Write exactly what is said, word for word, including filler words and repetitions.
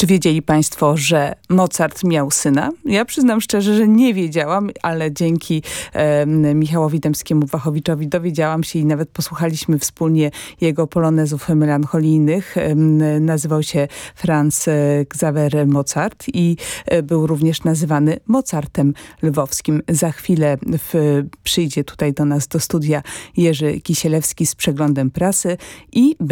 Czy wiedzieli państwo, że Mozart miał syna? Ja przyznam szczerze, że nie wiedziałam, ale dzięki e, Michałowi Dębskiemu-Wachowiczowi dowiedziałam się i nawet posłuchaliśmy wspólnie jego polonezów melancholijnych. E, nazywał się Franz Xaver Mozart i e, był również nazywany Mozartem Lwowskim. Za chwilę w, przyjdzie tutaj do nas do studia Jerzy Kisielewski z przeglądem prasy i